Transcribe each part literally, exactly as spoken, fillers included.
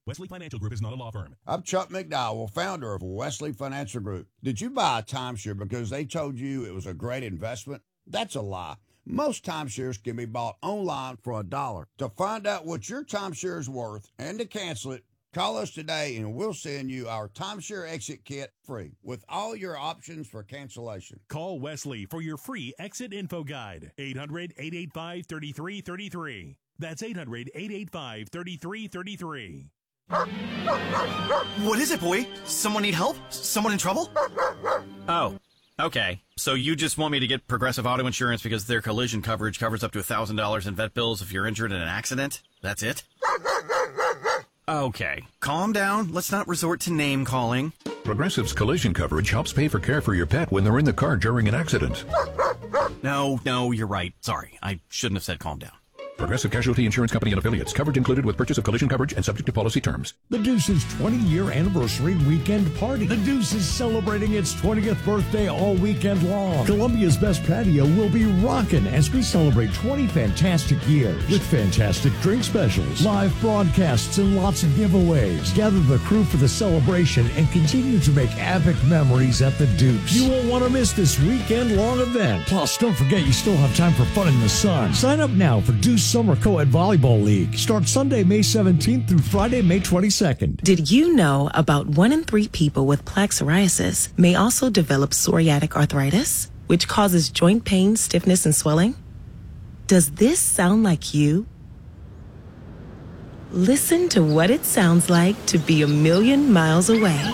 Wesley Financial Group is not a law firm. I'm Chuck McDowell, founder of Wesley Financial Group. Did you buy a timeshare because they told you it was a great investment? That's a lie. Most timeshares can be bought online for a dollar. To find out what your timeshare is worth and to cancel it, call us today and we'll send you our timeshare exit kit free with all your options for cancellation. Call Wesley for your free exit info guide. eight hundred, eight eight five, three three three three. That's eight hundred, eight eight five, three three three three. What is it, boy? Someone need help? Someone in trouble? Oh, okay. So you just want me to get Progressive Auto Insurance because their collision coverage covers up to one thousand dollars in vet bills if you're injured in an accident? That's it? Okay. Calm down. Let's not resort to name calling. Progressive's collision coverage helps pay for care for your pet when they're in the car during an accident. No, no, you're right. Sorry. I shouldn't have said calm down. Progressive Casualty Insurance Company and Affiliates. Coverage included with purchase of collision coverage and subject to policy terms. The Deuce's twenty-year anniversary weekend party. The Deuce is celebrating its twentieth birthday all weekend long. Columbia's Best Patio will be rocking as we celebrate twenty fantastic years with fantastic drink specials, live broadcasts, and lots of giveaways. Gather the crew for the celebration and continue to make epic memories at the Deuce. You won't want to miss this weekend-long event. Plus, don't forget you still have time for fun in the sun. Sign up now for Deuce Summer Co-ed Volleyball League. Starts Sunday, May seventeenth through Friday, May twenty-second. Did you know about one in three people with plaque psoriasis may also develop psoriatic arthritis, which causes joint pain, stiffness, and swelling? Does this sound like you? Listen to what it sounds like to be a million miles away.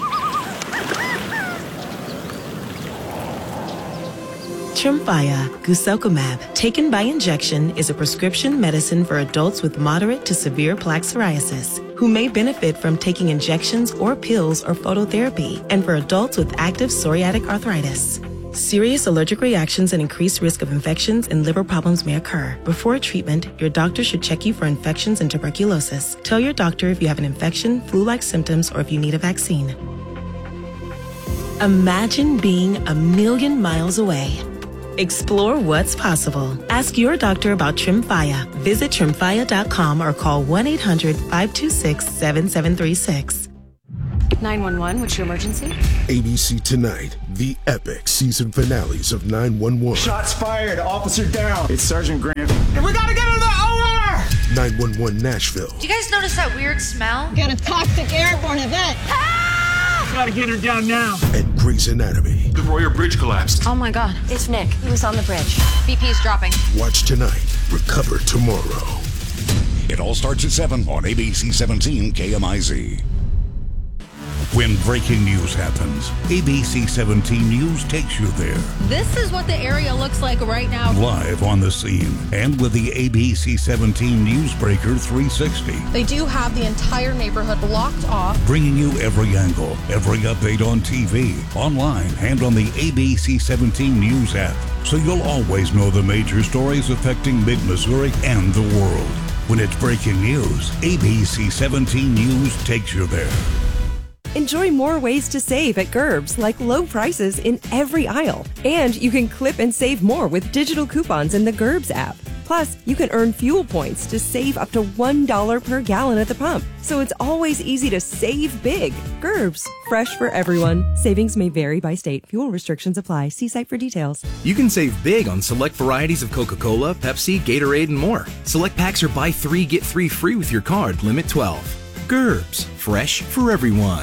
Tremfya guselkumab, taken by injection, is a prescription medicine for adults with moderate to severe plaque psoriasis who may benefit from taking injections or pills or phototherapy, and for adults with active psoriatic arthritis. Serious allergic reactions and increased risk of infections and liver problems may occur. Before treatment, your doctor should check you for infections and tuberculosis. Tell your doctor if you have an infection, flu-like symptoms, or if you need a vaccine. Imagine being a million miles away. Explore what's possible. Ask your doctor about Tremfya. Visit tremfya dot com or call one eight hundred, five two six, seven seven three six. nine one one, what's your emergency? A B C Tonight, the epic season finales of nine one one. Shots fired, officer down. It's Sergeant Grant. And we gotta get to the O R! nine one one Nashville. Do you guys notice that weird smell? Got a toxic airborne event. Ah! Gotta get her down now. And Grey's Anatomy. The Royer Bridge collapsed. Oh my God, it's Nick. He was on the bridge. B P's dropping. Watch tonight, recover tomorrow. It all starts at seven on A B C seventeen K M I Z. When breaking news happens, A B C seventeen News takes you there. This is what the area looks like right now. Live on the scene and with the A B C seventeen Newsbreaker three sixty. They do have the entire neighborhood blocked off. Bringing you every angle, every update on T V, online, and on the A B C seventeen News app. So you'll always know the major stories affecting mid-Missouri and the world. When it's breaking news, A B C seventeen News takes you there. Enjoy more ways to save at Gerbs, like low prices in every aisle. And you can clip and save more with digital coupons in the Gerbs app. Plus, you can earn fuel points to save up to one dollar per gallon at the pump. So it's always easy to save big. Gerbs, fresh for everyone. Savings may vary by state. Fuel restrictions apply. See site for details. You can save big on select varieties of Coca-Cola, Pepsi, Gatorade, and more. Select packs are buy three, get three free with your card. Limit twelve. Gerbs, fresh for everyone.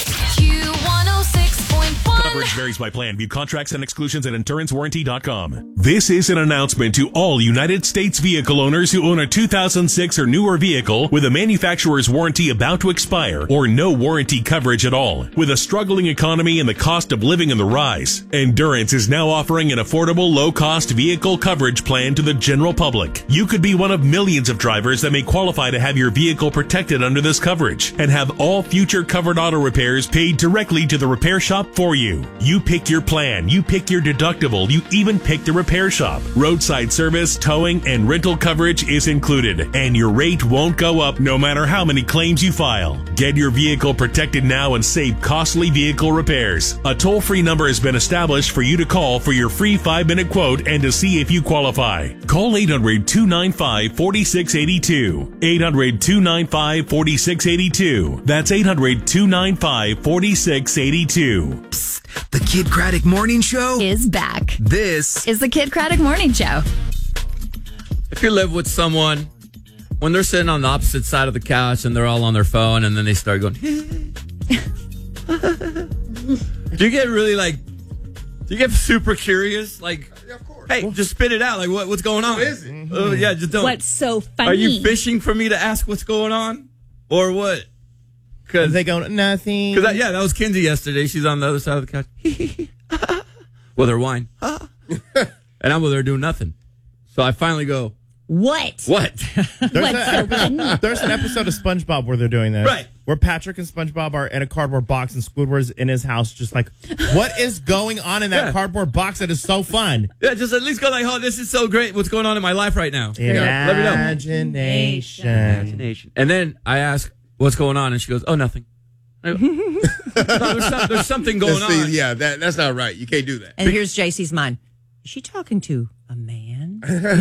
Coverage varies by plan. View contracts and exclusions at endurance warranty dot com. This is an announcement to all United States vehicle owners who own a two thousand six or newer vehicle with a manufacturer's warranty about to expire or no warranty coverage at all. With a struggling economy and the cost of living in the rise, Endurance is now offering an affordable, low-cost vehicle coverage plan to the general public. You could be one of millions of drivers that may qualify to have your vehicle protected under this coverage and have all future covered auto repairs paid directly to the repair shop for you. you. You pick your plan, you pick your deductible, you even pick the repair shop. Roadside service, towing, and rental coverage is included, and your rate won't go up no matter how many claims you file. Get your vehicle protected now and save costly vehicle repairs. A toll-free number has been established for you to call for your free five-minute quote and to see if you qualify. Call eight hundred, two nine five, four six eight two. eight hundred, two nine five, four six eight two. That's eight hundred, two nine five, four six eight two. Psst, the Kid Craddock Morning Show is back. This is the Kid Craddock Morning Show. If you live with someone, when they're sitting on the opposite side of the couch and they're all on their phone and then they start going, do you get really like, do you get super curious? Like, yeah, of course. Hey, just spit it out. Like, what, what's going on? What is it? Mm-hmm. Uh, yeah, just don't. What's so funny? Are you fishing for me to ask what's going on? Or what? Because they go, nothing. Because yeah, that was Kinsey yesterday. She's on the other side of the couch with her wine. And I'm with her doing nothing. So I finally go, What? What? There's, a, there's an episode of SpongeBob where they're doing this. Right. Where Patrick and SpongeBob are in a cardboard box and Squidward's in his house just like, what is going on in that Yeah. cardboard box that is so fun? Yeah, just at least go like, oh, this is so great. What's going on in my life right now? Yeah, let me know. Imagination. Imagination. And then I ask, what's going on? And she goes, oh, nothing. I go, no, there's, some, there's something going See, on. Yeah, that, that's not right. You can't do that. And here's J C's mind. Is she talking to a man?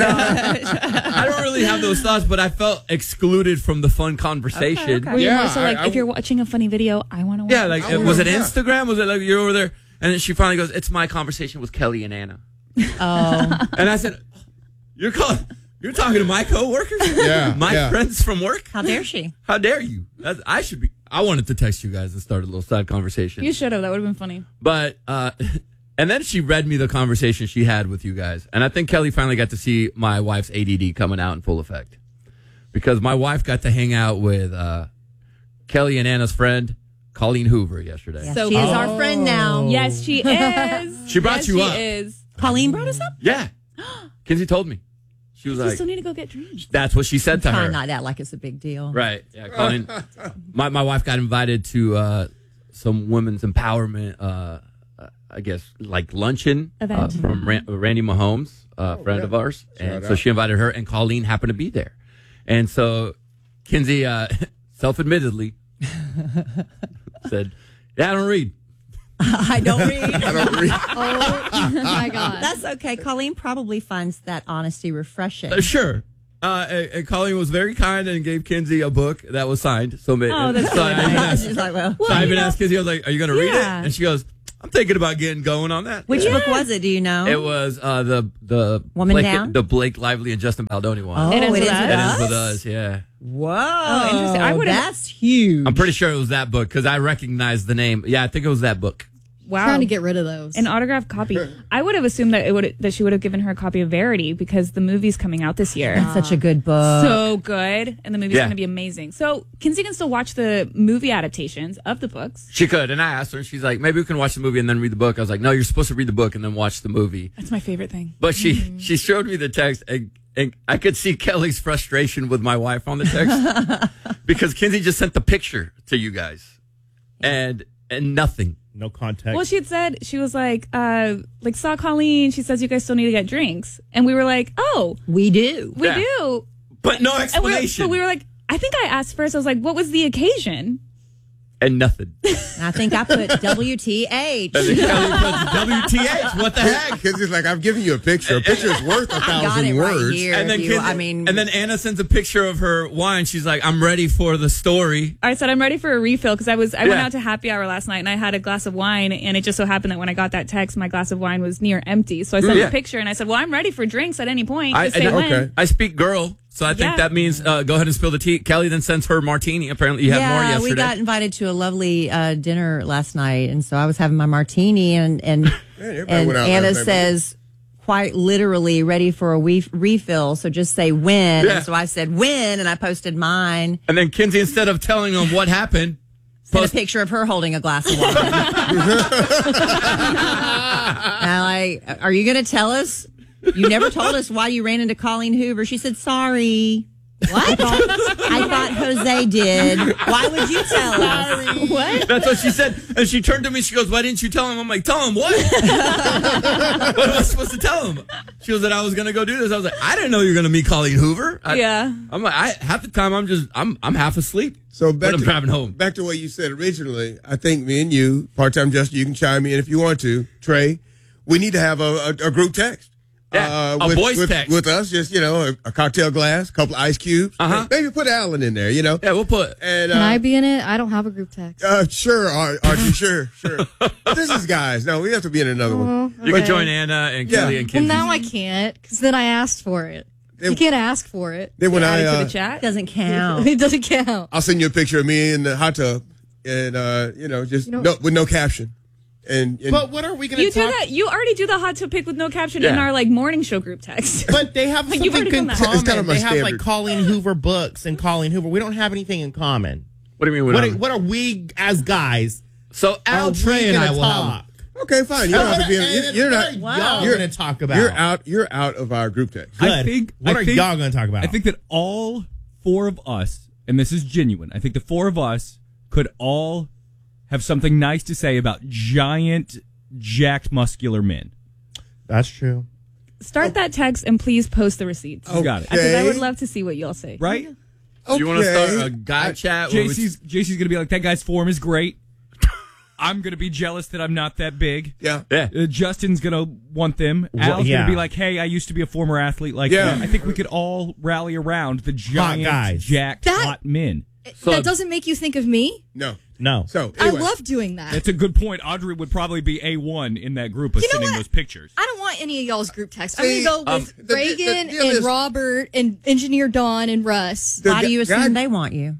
I don't really have those thoughts, but I felt excluded from the fun conversation. Okay, okay. Were you Yeah, more so like, I- I- if you're watching a funny video, I want to watch Yeah, like, it. was it Instagram? Was it like you're over there? And then she finally goes, it's my conversation with Kelly and Anna. Oh. And I said, you're calling, you're talking to my coworkers? Yeah, My yeah. friends from work? How dare she? How dare you? That's, I should be, I wanted to text you guys and start a little side conversation. You should have. That would have been funny. But, uh, and then she read me the conversation she had with you guys. And I think Kelly finally got to see my wife's A D D coming out in full effect. Because my wife got to hang out with uh, Kelly and Anna's friend, Colleen Hoover, yesterday. Yes, so she is oh. our friend now. Yes, she is. She brought yes, you she up. Is. Colleen brought us up? Yeah. Kinsey told me. She was You like, still need to go get drinks. that's what she said to Try her. not to act like it's a big deal. Right. Yeah, Colleen. my, my wife got invited to uh, some women's empowerment, uh, I guess, like luncheon uh, Event. from Ran- Randy Mahomes, uh, Oh, friend yeah. of ours. Shout And out. so she invited her, and Colleen happened to be there. And so Kinsey, uh, self-admittedly, said, yeah, I don't read. I don't read. I don't read. Oh my God. That's okay. Colleen probably finds that honesty refreshing. Uh, sure. Uh, and, and Colleen was very kind and gave Kinsey a book that was signed. So, ma- Oh, that's so I really even nice. asked, She's like, well, so I even asked Kinsey, I was like, are you going to read it? Yeah. And she goes, I'm thinking about getting going on that. Which book was it? Do you know? It was uh, the the Woman Blake, Down? the Blake Lively and Justin Baldoni one. Oh, It ends it with is us? with It ends us? with us, yeah. Whoa. Oh, interesting. I would've- That's huge. I'm pretty sure it was that book because I recognized the name. Yeah, I think it was that book. Wow. Trying to get rid of those. An autographed copy. I would have assumed that it would that she would have given her a copy of Verity because the movie's coming out this year. That's such a good book. So good, and the movie's Yeah. going to be amazing. So Kinsey can still watch the movie adaptations of the books. She could, and I asked her, and she's like, maybe we can watch the movie and then read the book. I was like, no, you're supposed to read the book and then watch the movie. That's my favorite thing. But she she showed me the text, and, and I could see Kelly's frustration with my wife on the text because Kinsey just sent the picture to you guys, and and nothing. No context. Well, she had said, she was like, uh, like, saw Colleen. She says, you guys still need to get drinks. And we were like, oh, we do. we Yeah. do. But no And we were, explanation. but we were like, I think I asked first. I was like, what was the occasion? and nothing. I think I put W T H. And then Kelly puts W T H. What the heck? Because it's like, I'm giving you a picture. A picture is worth a thousand it right words. here. And then, if you- Kinsey- I mean, and then Anna sends a picture of her wine. She's like, I'm ready for the story. I said, I'm ready for a refill because I was, I went Yeah. out to happy hour last night and I had a glass of wine, and it just so happened that when I got that text, my glass of wine was near empty. So I sent Yeah. a picture and I said, well, I'm ready for drinks at any point. I, Just say I, when. I speak girl, so I think Yeah. that means uh, go ahead and spill the tea. Kelly then sends her martini. Apparently, you had more yeah, yesterday. we got invited to a lovely uh, dinner last night, and so I was having my martini, and and, everybody and went out Anna last night, says, quite literally, ready for a we- refill. So just say when. Yeah. And so I said when, and I posted mine. And then Kinsey, instead of telling them what happened, Sent a picture of her holding a glass of wine. And I'm like, are you going to tell us? You never told us why you ran into Colleen Hoover. She said, sorry. What? I thought, I thought Jose did. Why would you tell us? What? That's what she said. And she turned to me. She goes, "Why didn't you tell him?" I'm like, "Tell him what? What am I supposed to tell him?" She goes, "That I was going to go do this." I was like, "I didn't know you were going to meet Colleen Hoover." I, Yeah. I'm like, I, half the time I'm just, I'm, I'm half asleep. So back but I'm to, driving home. Back to what you said originally. I think me and you, part-time Justin, you can chime in if you want to. Trey, we need to have a, a, a group text. Yeah, uh, a with, voice with, text. with us, just, you know, a, a cocktail glass, a couple of ice cubes. Uh-huh. Maybe put Alan in there, you know. Yeah, we'll put. And, uh, Can I be in it? I don't have a group text. Uh, sure, Ar- Archie, sure, sure. But this is guys. No, we have to be in another one. Oh, You okay. can join Anna and Yeah. Kelly and Well, Kinsey. now I can't because then I asked for it. You can't ask for it. Then when I, Add it to uh, the chat. Doesn't count. It doesn't count. I'll send you a picture of me in the hot tub, and uh, you know, just You know- no, with no caption. And, and But what are we going to You do talk? that. You already do the hot tub pick with no caption in Yeah. our like morning show group text. But they have Like, you've something already in done that. common. It's kind of my they have like standard. Colleen Hoover books and Colleen Hoover. We don't have anything in common. What do you mean? We're What not- are, what are we as guys? so Al, Are Trey, we and I gonna will have. talk? okay, fine. You don't have to be. In, And you're, you're what not. are y'all You're going to talk about? You're out. You're out of our group text. Good. I think. What I are think- y'all going to talk about? I think that all four of us, and this is genuine, I think the four of us could all have something nice to say about giant, jacked, muscular men. That's true. Start that text and please post the receipts. You got it. Because I Okay. would love to see what y'all say. Right? Do you want to Okay. start a guy chat? where we- J C's, J C's going to be like, that guy's form is great. I'm going to be jealous that I'm not that big. Yeah. Yeah. Uh, Justin's going to want them. Well, Al's going yeah. to be like, hey, I used to be a former athlete like Yeah. that. I think we could all rally around the giant, guys. jacked, That- hot men. So- that doesn't make you think of me. No. No. So anyway, I love doing that. That's a good point. Audrey would probably be A one in that group of You know sending what? those pictures. I don't want any of y'all's group texts. See, I'm going to go um, with the- the- Reagan the deal and is- Robert and Engineer Don and Russ. The Why do you guy- assume they want you?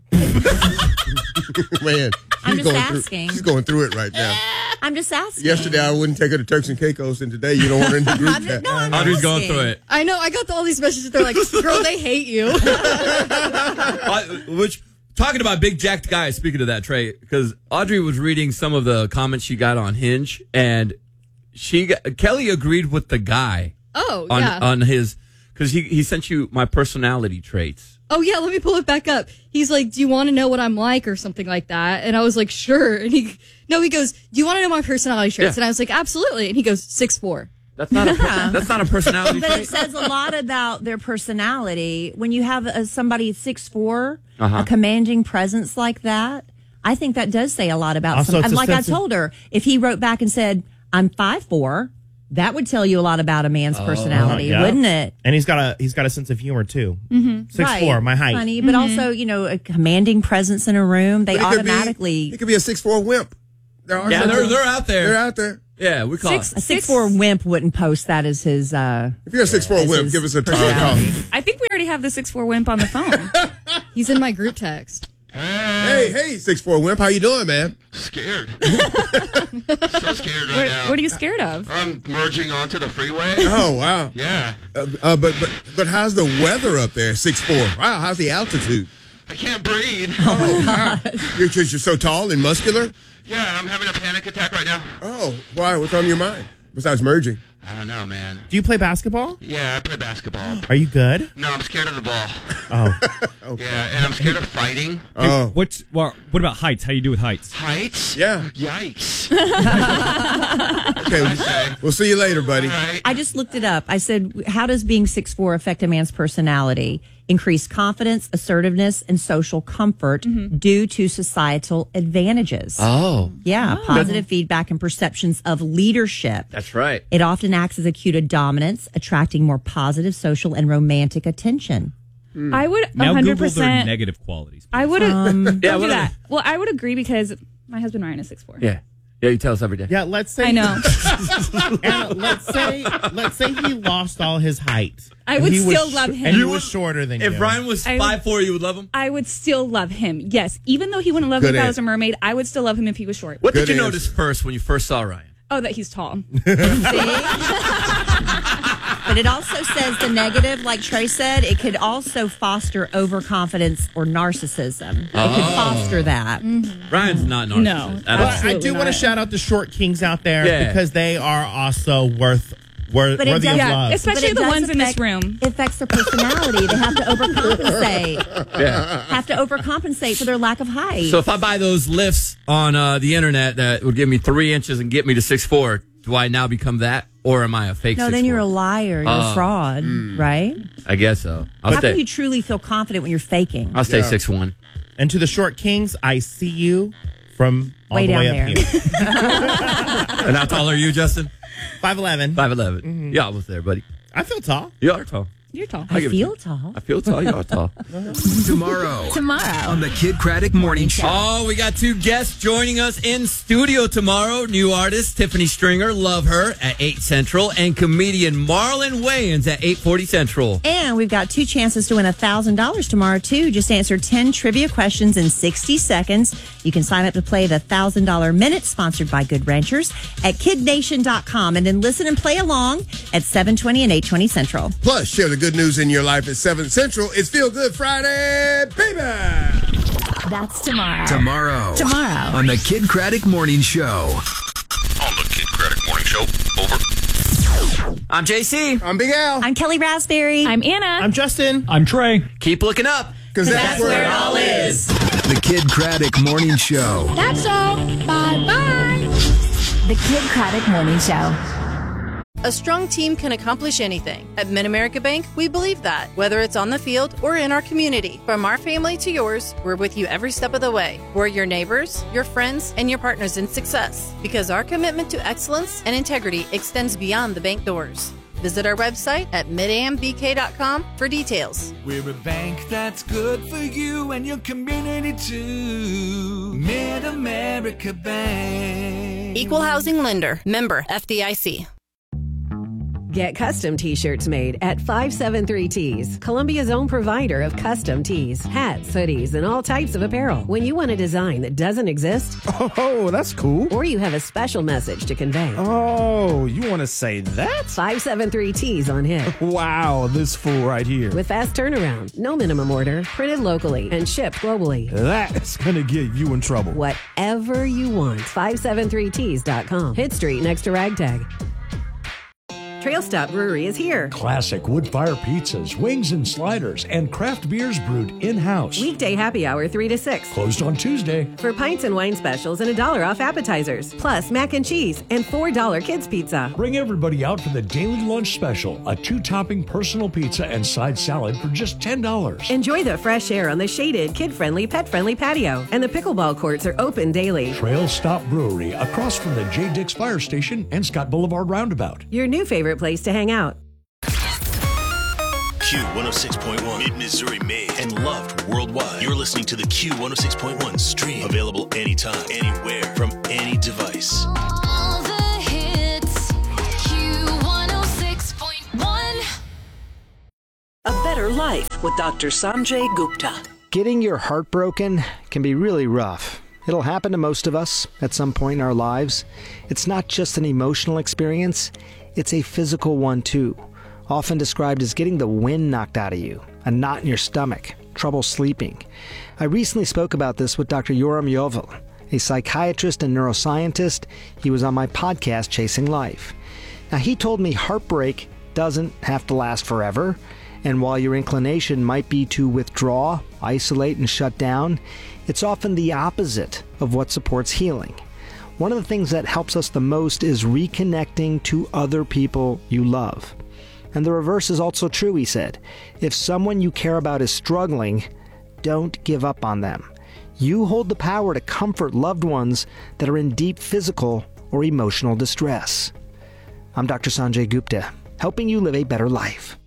man, I'm she's just going asking. through. She's going through it right now. I'm just asking. Yesterday, I wouldn't take her to Turks and Caicos, and today you don't want her in the group I'm chat. just, no, I'm Audrey's going asking. through it. I know. I got all these messages. They're like, girl, they hate you. Uh, which talking about big jacked guys. Speaking of that, Trey, because Audrey was reading some of the comments she got on Hinge, and she got, Kelly agreed with the guy Oh, on yeah. on his because he he sent you my personality traits. Oh, yeah, let me pull it back up. He's like, do you want to know what I'm like or something like that? And I was like, sure. And he, no, he goes, do you want to know my personality traits? Yeah. And I was like, absolutely. And he goes, six four. That's not a that's not a personality But it trait. says a lot about their personality. When you have a, somebody six foot four, Uh-huh. a commanding presence like that, I think that does say a lot about Also, some. it's And a like sense I of- told her, if he wrote back and said, I'm five foot four, that would tell you a lot about a man's personality, Yeah. wouldn't it? And he's got a he's got a sense of humor too. Mm-hmm. Six four, my height. Funny, but also, you know, a commanding presence in a room. They But he could be- automatically. He could be a six four wimp. There are Yeah, some- they're they're out there. They're out there. Yeah, we call Six, it. a six four wimp wouldn't post that as his. Uh, If you're a six four as wimp, his give us a uh, call. personality. I think we already have the six four wimp on the phone. He's in my group text. Hey, hey, six four wimp, how you doing, man? Scared. So scared right What, now. what are you scared of? I'm merging onto the freeway. Oh wow. Yeah. Uh, uh, but but but how's the weather up there? Six four. Wow. How's the altitude? I can't breathe. Oh, wow. You're because you're so tall and muscular. Yeah, I'm having a panic attack right now. Oh, why? What's on your mind besides merging? I don't know, man. Do you play basketball? Yeah, I play basketball. Are you good? No, I'm scared of the ball. Oh. Okay. Yeah, and I'm scared of fighting. Oh. What's well, what about heights? How you do with heights? Heights? Yeah. Yikes. Okay. We'll, we'll see you later, buddy. All right. I just looked it up. I said, how does being six foot four affect a man's personality? Increased confidence, assertiveness, and social comfort due to societal advantages. Oh, Yeah, positive feedback and perceptions of leadership. that's right. It often acts as a cue to dominance, attracting more positive social and romantic attention. I would Now one hundred Google their percent. negative qualities. I would. Um, don't Yeah, do what are that. Well, I would agree because my husband Ryan is six four. Yeah, yeah. You tell us every day. Yeah, let's say I know. And let's say let's say he lost all his height. I And would he was still sh- love him. And he You was would- shorter than If you. Ryan was I would- five four, you would love him. I would still love him. Yes, even though he wouldn't love Good me if I answer. was a mermaid, I would still love him if he was short. What Good did you answer. notice first when you first saw Ryan? Oh, that he's tall. But it also says the negative, like Trey said, it could also foster overconfidence or narcissism. It could Oh. foster that. Ryan's not narcissistic. No. at But all. I Absolutely do want to not. shout out the short kings out there Yeah. because they are also worth Wor- But it worthy does- of yeah, love. especially But it the does ones in this affect- room. It affects their personality. They have to overcompensate. Yeah. Have to overcompensate for their lack of height. So if I buy those lifts on uh, the internet that would give me three inches and get me to six four, do I now become that, or am I a fake? no, six then you're a four? liar. You're Uh, a fraud, right? I guess so. I'll How stay. can you truly feel confident when you're faking? I'll stay six one. And to the short kings, I see you from all Way the way down up there. here. And how tall are you, Justin? five eleven. Five eleven. You're almost there, buddy. I feel tall. You are tall. You're tall. I I give it to feel you. tall. I feel tall. You are tall. Tomorrow. Tomorrow. On the Kid Craddock Morning Show. Oh, we got two guests joining us in studio tomorrow. New artist Tiffany Stringer, love her, at eight Central, and comedian Marlon Wayans at eight forty Central. And we've got two chances to win one thousand dollars tomorrow, too. Just answer ten trivia questions in sixty seconds. You can sign up to play the one thousand dollars Minute, sponsored by Good Ranchers, at kid nation dot com. And then listen and play along at seven twenty and eight twenty Central. Plus, share the good news in your life at seven Central. It's Feel Good Friday, baby! That's tomorrow. Tomorrow. Tomorrow. On the Kid Craddock Morning Show. On the Kid Craddock Morning Show. Over. I'm J C. I'm Big Al. I'm Kelly Raspberry. I'm Anna. I'm Justin. I'm Trey. Keep looking up. Because that's, that's where it all is. The Kid Craddock Morning Show. That's all. Bye-bye. The Kid Craddock Morning Show. A strong team can accomplish anything. At Mid-America Bank, we believe that, whether it's on the field or in our community. From our family to yours, we're with you every step of the way. We're your neighbors, your friends, and your partners in success. Because our commitment to excellence and integrity extends beyond the bank doors. Visit our website at mid am b k dot com for details. We're a bank that's good for you and your community too. Mid-America Bank. Equal Housing Lender. Member F D I C. Get custom t-shirts made at five seven three Tees, Columbia's own provider of custom tees, hats, hoodies, and all types of apparel. When you want a design that doesn't exist, oh, that's cool. Or you have a special message to convey. Oh, you want to say that? five seven three Tees on hit. Wow, this fool right here. With fast turnaround, no minimum order, printed locally, and shipped globally. That's going to get you in trouble. Whatever you want, five seven three tees dot com. Hit Street next to Ragtag. Trail Stop Brewery is here. Classic wood-fire pizzas, wings and sliders, and craft beers brewed in-house. Weekday happy hour three to six. Closed on Tuesday. For pints and wine specials and a dollar off appetizers. Plus mac and cheese and four dollar kids pizza. Bring everybody out for the daily lunch special. A two-topping personal pizza and side salad for just ten dollars. Enjoy the fresh air on the shaded, kid-friendly, pet-friendly patio. And the pickleball courts are open daily. Trail Stop Brewery, across from the J. Dix Fire Station and Scott Boulevard Roundabout. Your new favorite place to hang out. Q one oh six point one, Mid-Missouri made and loved worldwide. You're listening to the Q one oh six point one stream. Available anytime, anywhere, from any device. All the hits. Q one oh six point one. A Better Life with Doctor Sanjay Gupta. Getting your heart broken can be really rough. It'll happen to most of us at some point in our lives. It's not just an emotional experience, it's a physical one too. Often described as getting the wind knocked out of you, a knot in your stomach, trouble sleeping. I recently spoke about this with Doctor Yoram Yovel, a psychiatrist and neuroscientist. He was on my podcast, Chasing Life. Now, he told me heartbreak doesn't have to last forever, and while your inclination might be to withdraw, isolate, and shut down, it's often the opposite of what supports healing. One of the things that helps us the most is reconnecting to other people you love. And the reverse is also true, he said. If someone you care about is struggling, don't give up on them. You hold the power to comfort loved ones that are in deep physical or emotional distress. I'm Doctor Sanjay Gupta, helping you live a better life.